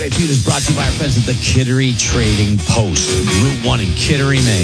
Feud is brought to you by our friends at the Kittery Trading Post, Route 1 in Kittery, Maine.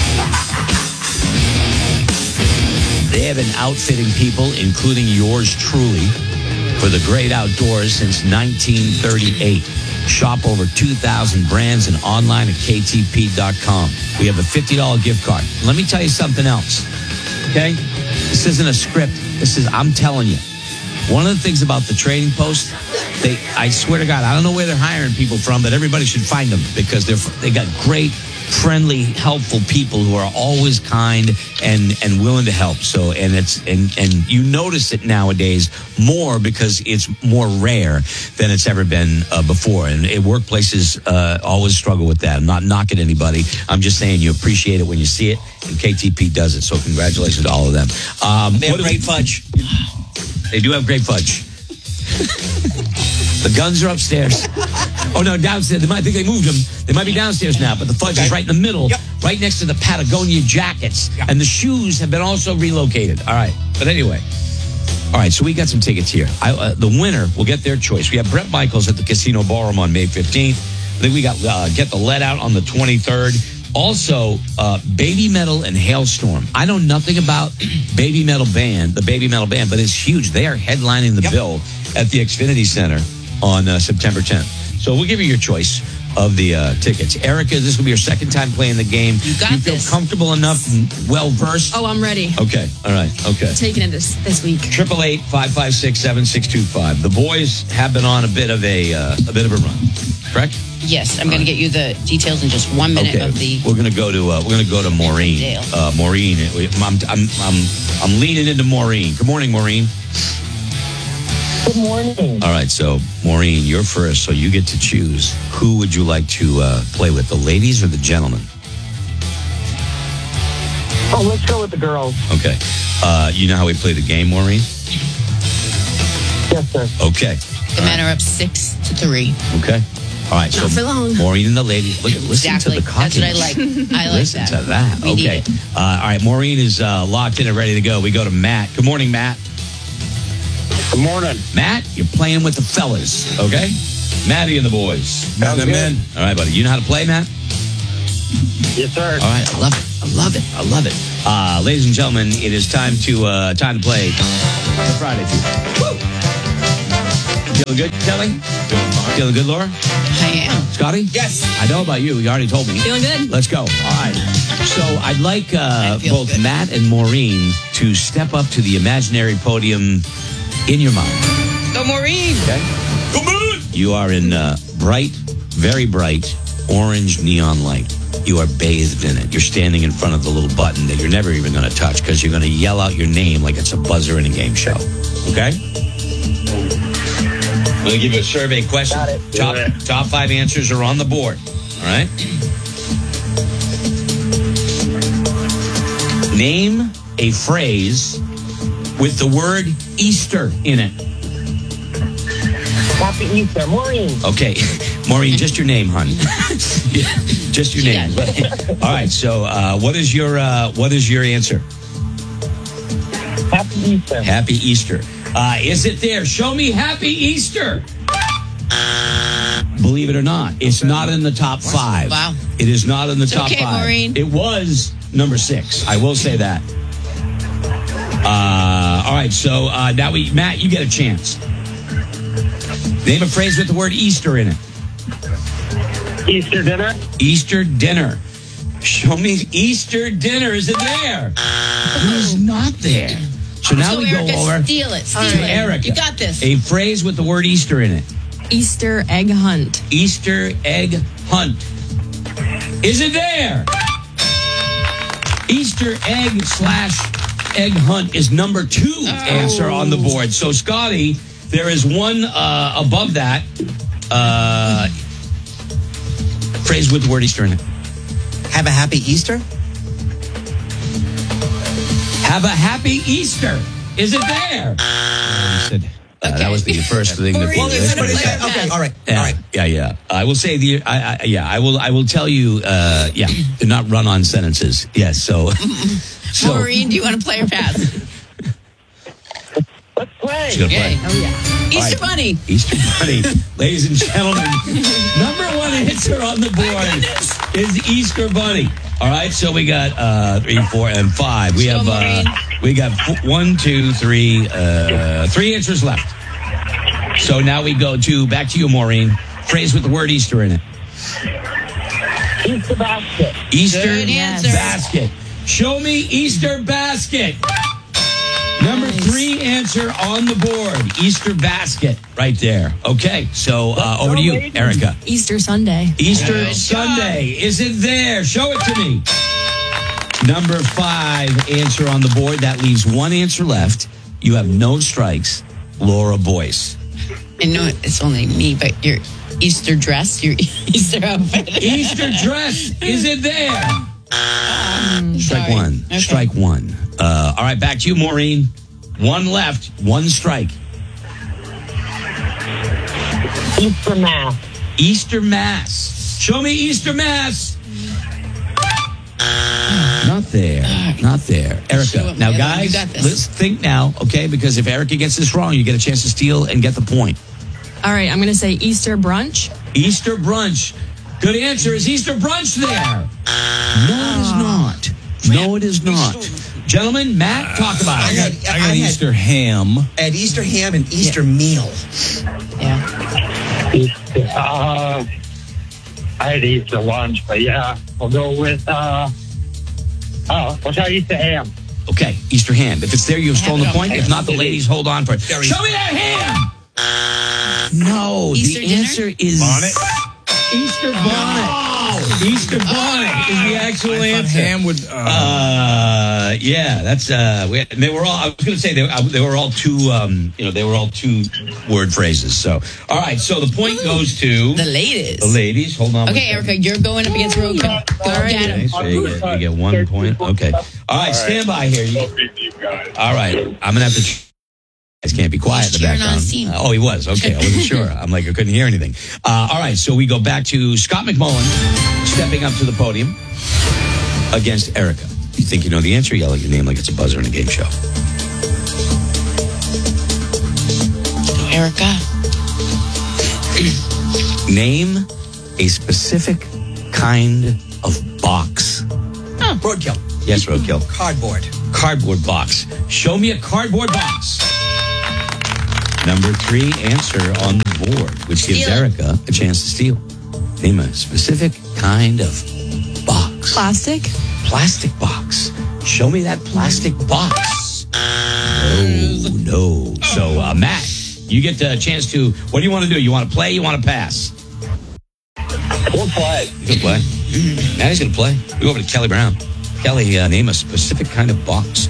They have been outfitting people, including yours truly, for the great outdoors since 1938. Shop over 2,000 brands and online at ktp.com. We have a $50 gift card. Let me tell you something else, okay? This isn't a script. I'm telling you. One of the things about the Trading Post, I swear to God, I don't know where they're hiring people from, but everybody should find them because they got great, friendly, helpful people who are always kind and willing to help. So, and you notice it nowadays more because it's more rare than it's ever been before. And workplaces always struggle with that. I'm not knocking anybody. I'm just saying you appreciate it when you see it, and KTP does it. So, congratulations to all of them. They have great fudge. They do have great fudge. The guns are upstairs. Oh, no, downstairs. I think they moved them. They might be downstairs now, but the fudge is right in the middle, right next to the Patagonia jackets. Yep. And the shoes have been also relocated. All right. But anyway. All right, so we got some tickets here. The winner will get their choice. We have Bret Michaels at the Casino Ballroom on May 15th. Then we got Get the Let Out on the 23rd. Also, Baby Metal and Hailstorm. I know nothing about the Baby Metal Band, but it's huge. They are headlining the bill at the Xfinity Center on September 10th. So we'll give you your choice of the tickets. Erica, this will be your second time playing the game. You got this. You feel comfortable enough and well-versed? Oh, I'm ready. Okay, all right, okay. I'm taking it this week. 888-556-7625. The boys have been on a bit of a run, correct? Yes, I'm going to get you the details in just 1 minute of the. We're going to go to Maureen. Maureen, I'm leaning into Maureen. Good morning, Maureen. Good morning. All right, so Maureen, you're first, so you get to choose. Who would you like to play with, the ladies or the gentlemen? Oh, let's go with the girls. Okay. You know how we play the game, Maureen? Yes, sir. Okay. The men are up 6-3. Okay. All right, Not so for long. Maureen and the ladies. Listen to the cockiness. That's what I like. I like listen to that. We Okay. need it. All right, Maureen is locked in and ready to go. We go to Matt. Good morning, Matt. Good morning. Matt, you're playing with the fellas, okay? Matty and the boys. Sounds good. All right, buddy. You know how to play, Matt? Yes, sir. All right, I love it. Ladies and gentlemen, it is time to play the Friday Feud. Woo! Feeling good, Kelly? Feeling good, Laura? I am. Scotty? Yes. I know about you. You already told me. Feeling good. Let's go. All right. So I'd like both good. Matt and Maureen to step up to the imaginary podium in your mind. Go, Maureen. Okay? Come on. You are in bright, very bright, orange neon light. You are bathed in it. You're standing in front of the little button that you're never even going to touch because you're going to yell out your name like it's a buzzer in a game show. Okay? I'm going to give you a survey question. Got it. Top 5 answers are on the board. All right? Name a phrase with the word Easter in it. Happy Easter. Maureen. Okay. Maureen, just your name, hon. Yeah, just your name. All right. So, what is your answer? Happy Easter. Happy Easter. Is it there? Show me Happy Easter. Believe it or not, it's not in the top 5. Wow. It is not in the top okay, 5. Maureen. It was number 6. I will say that. All right. So now Matt, you get a chance. Name a phrase with the word Easter in it. Easter dinner. Easter dinner. Show me Easter dinner. Is it there? It is not there. So now we Erica, go over Steal it. to Erica. You got this. A phrase with the word Easter in it. Easter egg hunt. Easter egg hunt. Is it there? Easter egg/egg hunt is number 2 answer on the board. So, Scotty, there is one above that phrase with the word Easter in it. Have a happy Easter? Have a happy Easter. Is it there? That was the first thing that. Well, Okay, all right. Yeah, All right. yeah. I will say I will tell you. Do not run on sentences. Yes. So, Maureen, do you want to play or pass? Let's play. She's gonna play. Oh, yeah. Easter All right. Bunny. Easter Bunny. Ladies and gentlemen, number one answer on the board is Easter Bunny. All right, so we got 3, 4, and 5. We have we got 1, 2, 3, 3 answers left. So now we go back to you, Maureen. Phrase with the word Easter in it. Easter basket. Easter Good answer. basket. Show me Easter basket. Number 3 answer on the board. Easter basket right there. Okay, so over to you, Erica. Easter Sunday. Easter Good Sunday. Is it there? Show it to me. Number 5 answer on the board. That leaves 1 answer left. You have no strikes. Laura Boyce. I know it's only me, but your Easter dress, your Easter outfit. Easter dress. Is it there? Strike Sorry. 1. Okay. Strike 1. All right, back to you, Maureen. 1 left. 1 strike. Easter mass. Easter Mass. Show me Easter Mass. Not there. Not there. Show Erica. up Now, the other one. You guys, got this. let's think now, okay? Because if Erica gets this wrong, you get a chance to steal and get the point. All right, I'm going to say Easter brunch. Easter brunch. Good answer. Is Easter brunch there? No, it is not. No, it is not. Gentlemen, Matt, talk about I it. had Easter ham. I had Easter ham and Easter meal. Yeah. Easter. I had Easter lunch, but yeah, we'll go with. We'll try Easter ham. Okay, Easter ham. If it's there, you've Have stolen it the on point. my If not, the ladies hold on for it. Very- Show me that ham. No, Easter the dinner? answer is Bonnet? Easter bonnet. Easter bonnet is the actual I thought answer. ham would. Yeah, that's they were all. I was going to say they were all two. They were all 2 word phrases. So, all right. So the point goes to The latest. the ladies. Hold on. Okay, Erica, you're going up against Road. Go get Okay, him. so you get 1 point. Okay. All right. Stand by here. All right. I'm gonna have to. Guys can't be quiet in the cheering on background. his team. Oh, he was. Okay, I wasn't sure. I'm like, I couldn't hear anything. All right, so we go back to Scott McMullen stepping up to the podium against Erica. You think you know the answer? Yell at your name like it's a buzzer in a game show. Erica. Name a specific kind of box. Roadkill. Yes, Roadkill. Cardboard. Cardboard box. Show me a cardboard box. Number 3 answer on the board, which gives Steal it. Erica a chance to steal. Name a specific kind of box. Plastic. Plastic box. Show me that plastic box. No. So, Matt, you get the chance to. What do you want to do? You want to play? You want to pass? We'll play. You can play. Matt is going to play. We go over to Kelly Brown. Kelly, name a specific kind of box.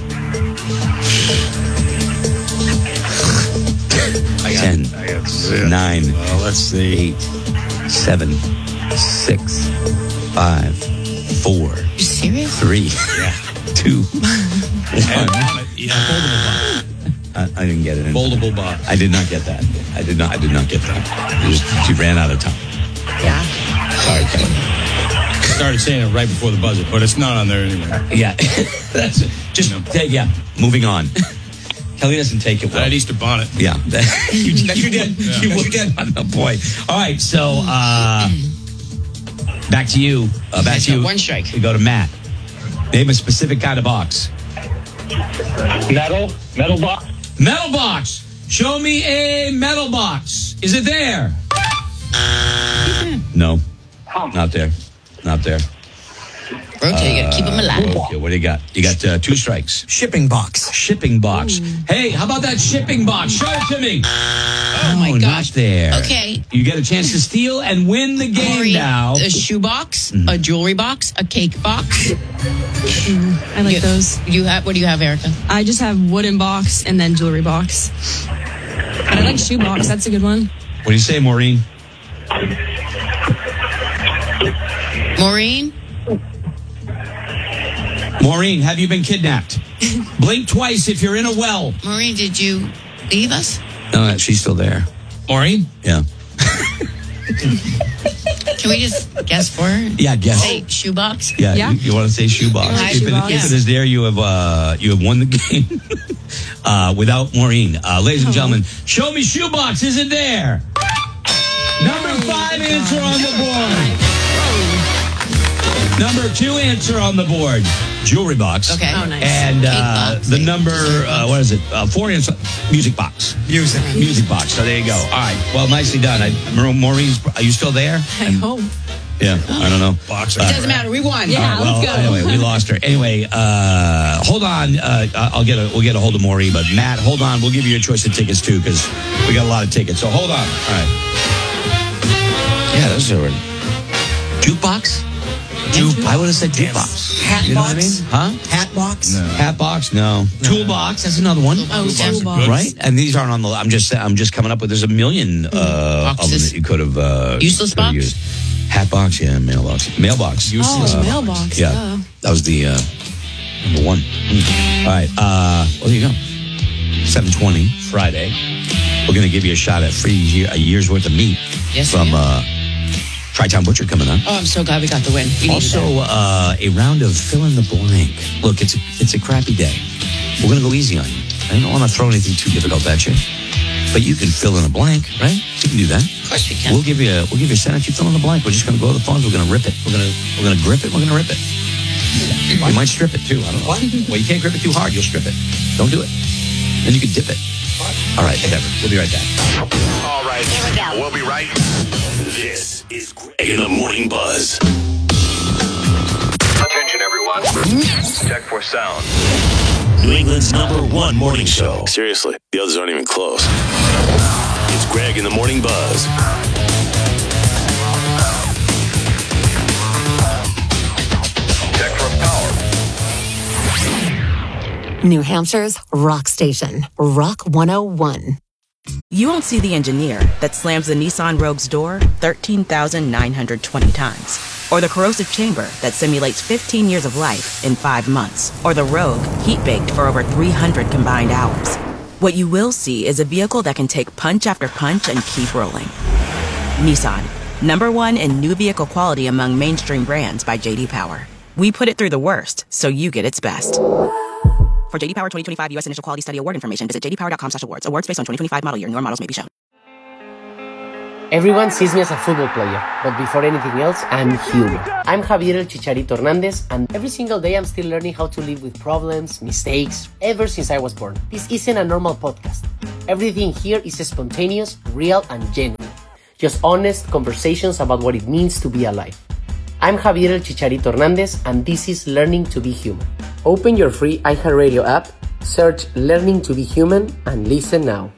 10, 9, let's see. 8, 7, 6, 5, 4, You serious? 3, 2, 1. Yeah, foldable box. I didn't get it. Foldable box. I did not get that. I did not get that. She ran out of time. Yeah. Sorry, Kelly. Started saying it right before the buzzer, but it's not on there anyway. Yeah, that's just moving on. Kelly doesn't take it I well. had Easter bonnet. Yeah, you did. You did. You did. Oh, boy. All right, so back to you. Back to you. 1 strike. We go to Matt. Name a specific kind of box. Metal box. Metal box. Show me a metal box. Is it there? No, not there. Not there. Rotate, you gotta keep them alive. Okay, what do you got? You got 2 strikes. Shipping box. Shipping box. Hey, how about that shipping box? Show it to me. Oh my Not gosh. there. Okay. You get a chance to steal and win the game Maureen, now. a shoe box, a jewelry box, a cake box. I like those. You have what do you have, Erica? I just have wooden box and then jewelry box. But I like shoe box. That's a good one. What do you say, Maureen? Maureen? Maureen, have you been kidnapped? Blink twice if you're in a well. Maureen, did you leave us? No, she's still there. Maureen? Yeah. Can we just guess for her? Yeah, guess. Say shoebox? Yeah, Yeah. You want to say shoebox. Hi, If shoebox. it is there, you have won the game. without Maureen. Ladies and gentlemen, Show Me Shoebox isn't there. Number 5 answer on the board. Number 2 answer on the board. Jewelry box. Okay. Oh, nice. And Box. the number, 4 answer, music box. Music box. So there you go. All right. Well, nicely done. Maureen, are you still there? I hope. Yeah, I don't know. Boxer. It doesn't matter. We won. Yeah, let's go. Anyway, we lost her. Anyway, hold on. We'll get a hold of Maureen, but Matt, hold on. We'll give you a choice of tickets too, because we got a lot of tickets. So hold on. All right. Yeah, those are jukebox. I would have said jukebox. Hat You know what I box? mean? Huh? Hat box? No. Hat box? No. Toolbox? That's another one. Oh, Toolbox are toolbox. good. Right? And these aren't on the. I'm just coming up with. There's a million of them Boxes. that you could have. Useless could have box? used. Hat box, yeah, mailbox. Mailbox. Oh, mailbox. Yeah, duh. that was the number 1. All right, well, there you go. 7:20 Friday. We're gonna give you a shot at a year's worth of meat Yes, from we are. Tri-Town Butcher coming up. Oh, I'm so glad we got the win. We needed Also, that. a round of fill in the blank. Look, it's a crappy day. We're gonna go easy on you. I don't want to throw anything too difficult at you, but you can fill in a blank, right? You can do that. Of course we can. We'll give you a sentence. You fill in the blank. We're just gonna go to the phones. We're gonna rip it. We're gonna grip it. We're gonna rip it. We might strip it too. I don't know. Well, you can't grip it too hard. You'll strip it. Don't do it. Then you can dip it. All right, whatever. We'll be right back. All right, we'll be right. This is Greg in the Morning Buzz. Attention, everyone. Check for sound. New England's #1 morning show. Seriously, the others aren't even close. It's Greg in the Morning Buzz. Check for power. New Hampshire's rock station, Rock 101. You won't see the engineer that slams the Nissan Rogue's door 13,920 times. Or the corrosive chamber that simulates 15 years of life in 5 months. Or the Rogue heat-baked for over 300 combined hours. What you will see is a vehicle that can take punch after punch and keep rolling. Nissan, #1 in new vehicle quality among mainstream brands by J.D. Power. We put it through the worst, so you get its best. For J.D. Power 2025 U.S. Initial Quality Study Award information, visit jdpower.com/awards. Awards based on 2025 model year. Newer models may be shown. Everyone sees me as a football player, but before anything else, I'm human. I'm Javier El Chicharito Hernandez, and every single day I'm still learning how to live with problems, mistakes, ever since I was born. This isn't a normal podcast. Everything here is spontaneous, real, and genuine. Just honest conversations about what it means to be alive. I'm Javier El Chicharito Hernandez, and this is Learning to Be Human. Open your free iHeartRadio app, search Learning to Be Human, and listen now.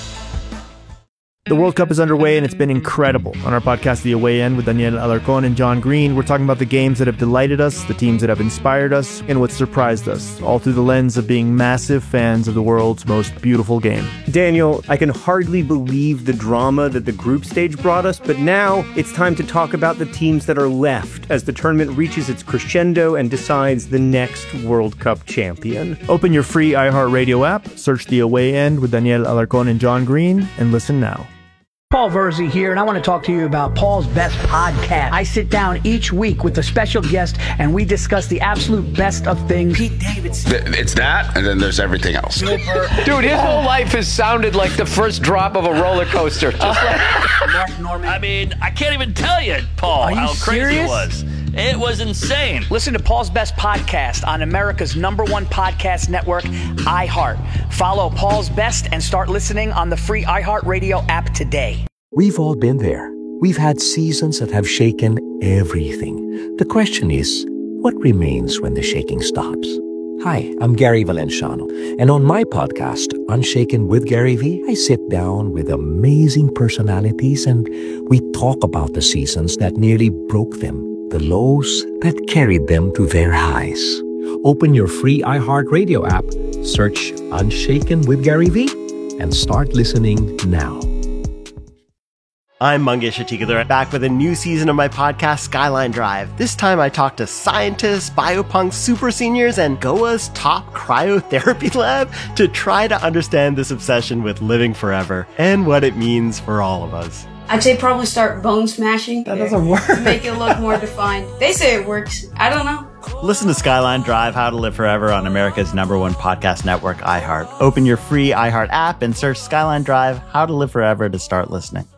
The World Cup is underway and it's been incredible. On our podcast, The Away End, with Daniel Alarcón and John Green, we're talking about the games that have delighted us, the teams that have inspired us, and what surprised us, all through the lens of being massive fans of the world's most beautiful game. Daniel, I can hardly believe the drama that the group stage brought us, but now it's time to talk about the teams that are left as the tournament reaches its crescendo and decides the next World Cup champion. Open your free iHeartRadio app, search The Away End with Daniel Alarcón and John Green, and listen now. Paul Verzi here, and I want to talk to you about Paul's Best Podcast. I sit down each week with a special guest, and we discuss the absolute best of things. Pete Davidson. It's that, and then there's everything else. Dude, his whole life has sounded like the first drop of a roller coaster. Just like Mark Norman. I mean, I can't even tell you, Paul, how crazy it was. It was insane. Listen to Paul's Best Podcast on America's #1 podcast network, iHeart. Follow Paul's Best and start listening on the free iHeartRadio app today. We've all been there. We've had seasons that have shaken everything. The question is, what remains when the shaking stops? Hi, I'm Gary Valenciano, and on my podcast, Unshaken with Gary V, I sit down with amazing personalities and we talk about the seasons that nearly broke them, the lows that carried them to their highs. Open your free iHeartRadio app, search Unshaken with Gary V, and start listening now. I'm Mangesh Atikadar, back with a new season of my podcast, Skyline Drive. This time I talk to scientists, biopunk super seniors, and Goa's top cryotherapy lab to try to understand this obsession with living forever and what it means for all of us. I'd say probably start bone smashing. That doesn't work. Make it look more defined. They say it works. I don't know. Listen to Skyline Drive, How to Live Forever on America's #1 podcast network, iHeart. Open your free iHeart app and search Skyline Drive, How to Live Forever to start listening.